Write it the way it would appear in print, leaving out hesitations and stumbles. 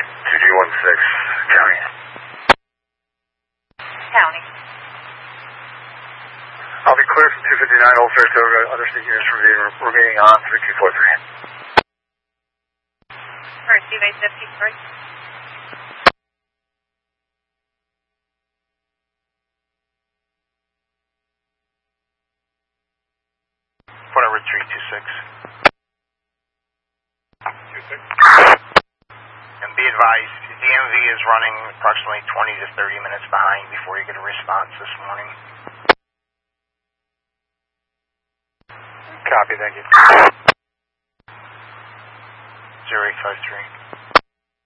2G16, county. County. I'll be clear from 259 Old Saratoga. Other state units remaining on 3243. Receive 853. Whatever, 326. 26. And be advised, the DMV is running approximately 20 to 30 minutes behind before you get a response this morning. Copy, thank you. 0853.